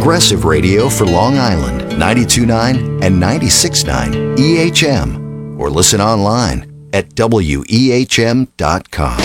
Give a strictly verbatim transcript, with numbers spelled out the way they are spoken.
Progressive radio for Long Island, ninety-two point nine and ninety-six point nine E H M. Or listen online at W E H M dot com.